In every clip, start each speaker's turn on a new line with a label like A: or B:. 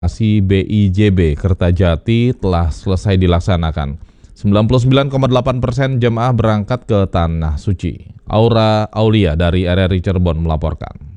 A: Aksi BIJB Kertajati telah selesai dilaksanakan. 99,8% jemaah berangkat ke Tanah Suci. Aura Aulia dari RRI Cirebon melaporkan.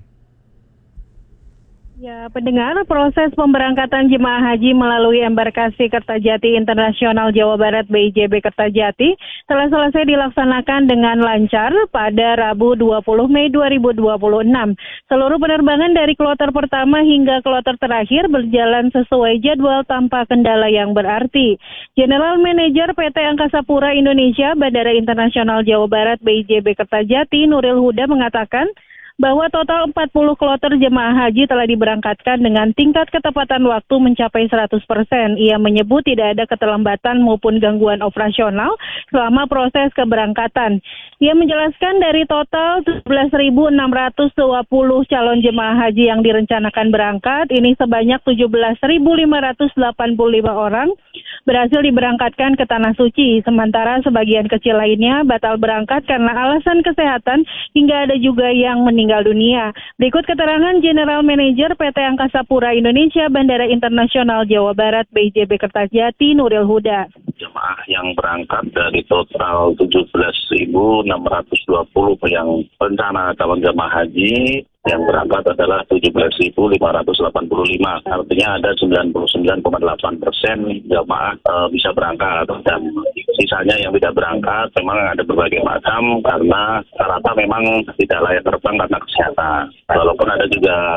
B: Ya, pendengar, proses pemberangkatan jemaah haji melalui embarkasi Kertajati Internasional Jawa Barat BIJB Kertajati telah selesai dilaksanakan dengan lancar pada Rabu 20 Mei 2026. Seluruh penerbangan dari kloter pertama hingga kloter terakhir berjalan sesuai jadwal tanpa kendala yang berarti. General Manager PT Angkasa Pura Indonesia Bandara Internasional Jawa Barat BIJB Kertajati Nuril Huda mengatakan bahwa total 40 kloter jemaah haji telah diberangkatkan dengan tingkat ketepatan waktu mencapai 100%. Ia menyebut tidak ada keterlambatan maupun gangguan operasional selama proses keberangkatan. Ia menjelaskan dari total 17.620 calon jemaah haji yang direncanakan berangkat, ini sebanyak 17.585 orang berhasil diberangkatkan ke Tanah Suci, sementara sebagian kecil lainnya batal berangkat karena alasan kesehatan hingga ada juga yang meninggal dunia. Berikut keterangan General Manager PT Angkasa Pura Indonesia Bandara Internasional Jawa Barat BIJB Kertajati Nuril Huda.
C: Jemaah yang berangkat dari total 17.620 yang rencana calon jemaah haji yang berangkat adalah 17.585. Artinya ada 99,8% jemaah bisa berangkat, dan sisanya yang tidak berangkat memang ada berbagai macam karena rata memang tidak layak terbang karena kesehatan. Walaupun ada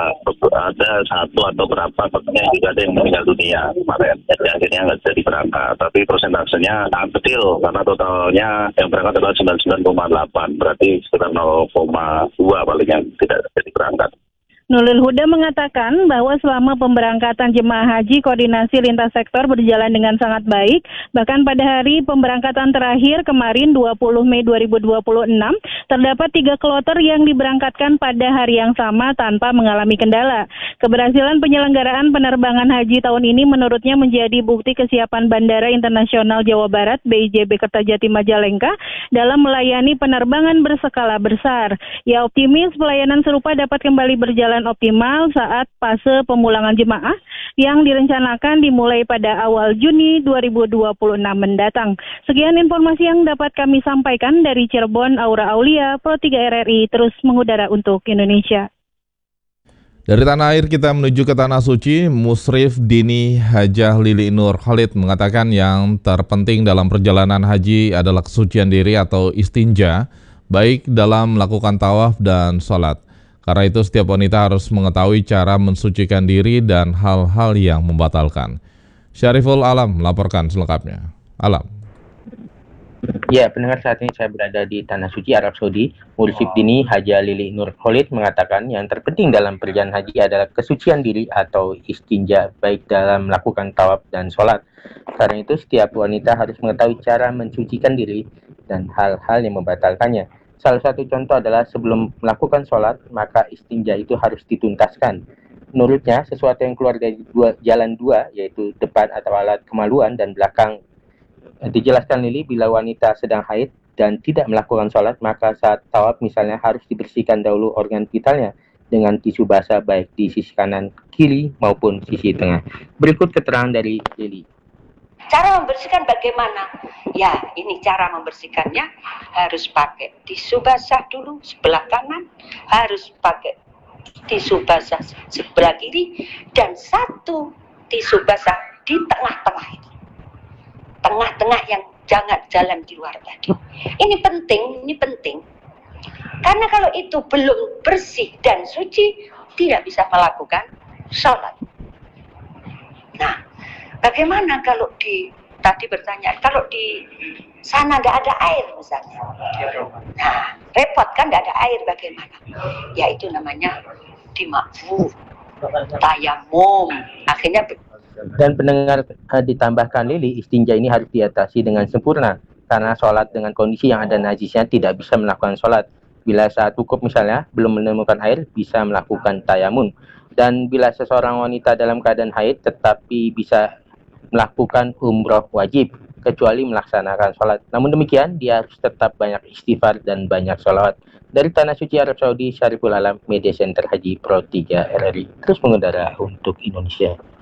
C: satu atau berapa yang juga ada yang meninggal dunia kemarin, jadi akhirnya nggak jadi berangkat. Tapi persentasenya sangat kecil karena totalnya yang berangkat adalah 99,8, berarti sekitar 0,2 paling yang tidak jadi berangkat.
B: Nuril Huda mengatakan bahwa selama pemberangkatan jemaah haji, koordinasi lintas sektor berjalan dengan sangat baik. Bahkan pada hari pemberangkatan terakhir kemarin 20 Mei 2026, terdapat 3 kloter yang diberangkatkan pada hari yang sama tanpa mengalami kendala. Keberhasilan penyelenggaraan penerbangan haji tahun ini menurutnya menjadi bukti kesiapan Bandara Internasional Jawa Barat BIJB Kertajati Majalengka dalam melayani penerbangan berskala besar. Ia optimis pelayanan serupa dapat kembali berjalan optimal saat fase pemulangan jemaah yang direncanakan dimulai pada awal Juni 2026 mendatang. Sekian informasi yang dapat kami sampaikan dari Cirebon. Aura Aulia, Pro 3 RRI, terus mengudara untuk Indonesia.
A: Dari tanah air kita menuju ke Tanah Suci. Musrif Dini Hajah Lili Nur Khalid mengatakan yang terpenting dalam perjalanan haji adalah kesucian diri atau istinja, baik dalam melakukan tawaf dan sholat. Karena itu setiap wanita harus mengetahui cara mensucikan diri dan hal-hal yang membatalkan. Syariful Alam melaporkan selengkapnya. Alam.
D: Ya, pendengar, saat ini saya berada di Tanah Suci, Arab Saudi. Musrif Dini Hajah Lili Nur Khalid mengatakan yang terpenting dalam perjalanan haji adalah kesucian diri atau istinja, baik dalam melakukan tawaf dan sholat. Karena itu setiap wanita harus mengetahui cara mensucikan diri dan hal-hal yang membatalkannya. Salah satu contoh adalah sebelum melakukan sholat, maka istinja itu harus dituntaskan. Menurutnya, sesuatu yang keluar dari jalan dua, yaitu depan atau alat kemaluan dan belakang. Dijelaskan Lili, bila wanita sedang haid dan tidak melakukan sholat, maka saat tawaf misalnya harus dibersihkan dahulu organ vitalnya dengan tisu basah baik di sisi kanan, kiri maupun sisi tengah. Berikut keterangan dari Lili.
E: Cara membersihkan bagaimana? Ya, ini cara membersihkannya harus pakai tisu basah dulu sebelah kanan, harus pakai tisu basah sebelah kiri, dan satu tisu basah di tengah-tengah ini. Tengah-tengah yang jangan jalan di luar tadi. Ini penting. Karena kalau itu belum bersih dan suci, tidak bisa melakukan sholat. Nah, bagaimana kalau tadi bertanya, kalau di sana tidak ada air misalnya. Nah, repot kan, tidak ada air bagaimana? Ya itu namanya dimakfu, tayamum. Akhirnya
D: dan pendengar, ditambahkan Lili, istinja ini harus diatasi dengan sempurna karena sholat dengan kondisi yang ada najisnya tidak bisa melakukan sholat. Bila saat wukuf misalnya belum menemukan air, bisa melakukan tayamun. Dan bila seseorang wanita dalam keadaan haid tetapi bisa melakukan umroh wajib kecuali melaksanakan sholat. Namun demikian, dia harus tetap banyak istighfar dan banyak sholawat. Dari Tanah Suci Arab Saudi, Syariful Alam, Media Center Haji Pro 3 RRI, terus mengudara untuk Indonesia.